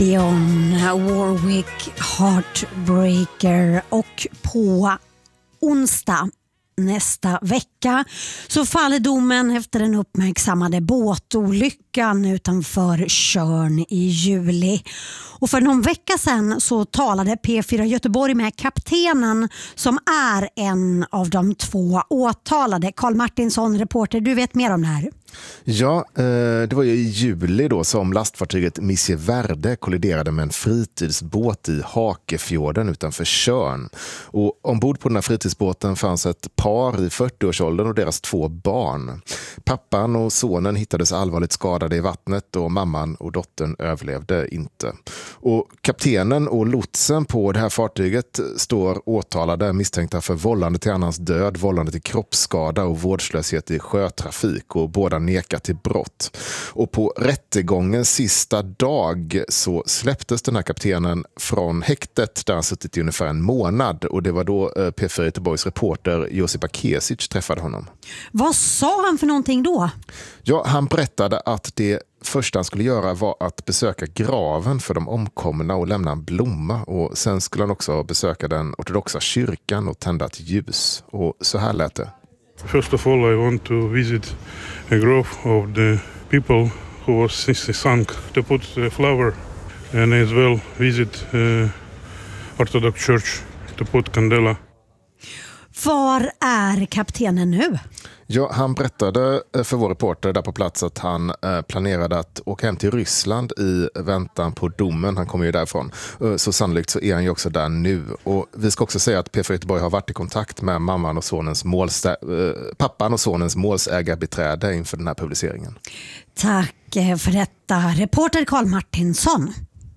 Dionne Warwick, Heartbreaker. Och på onsdag nästa vecka så faller domen efter den uppmärksammade båtolyckan utanför Tjörn i juli. Och för någon vecka sedan så talade P4 Göteborg med kaptenen som är en av de två åtalade. Carl Martinsson, reporter, du vet mer om det här. Ja, det var ju i juli då som lastfartyget Missie Verde kolliderade med en fritidsbåt i Hakefjorden utanför Tjörn. Och ombord på den här fritidsbåten fanns ett par i 40-årsåldern och deras 2 barn. Pappan och sonen hittades allvarligt skadade i vattnet och mamman och dottern överlevde inte. Och kaptenen och lotsen på det här fartyget står åtalade misstänkta för vållande till annans död, vållande till kroppsskada och vårdslöshet i sjötrafik, och båda nekar till brott. Och på rättegångens sista dag så släpptes den här kaptenen från häktet där han suttit i ungefär en månad, och det var då P4 Göteborgs reporter Josipa Kesic träffade honom. Vad sa han för någonting då? Ja, han berättade att det första han skulle göra var att besöka graven för de omkomna och lämna en blomma, och sen skulle han också besöka den ortodoxa kyrkan och tända ett ljus. Och så här lät det. First of all, I want to visit a grave of the people who was sunk, to put a flower, and as well visit Orthodox Church to put candela. Var är kaptenen nu? Ja, han berättade för vår reporter där på plats att han planerade att åka hem till Ryssland i väntan på domen. Han kommer ju därifrån. Så sannolikt så är han ju också där nu. Och vi ska också säga att P4 Göteborg har varit i kontakt med mamman och sonens pappan och sonens målsägarbiträde inför den här publiceringen. Tack för detta, reporter Carl Martinsson.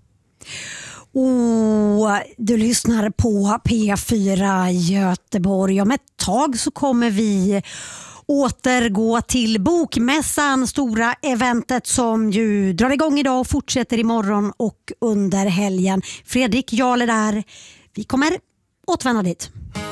Och du lyssnar på P4 Göteborg. Om ett tag så kommer vi återgå till Bokmässan, stora eventet som ju drar igång idag och fortsätter imorgon och under helgen. Fredrik Jarl är där. Vi kommer återvända dit.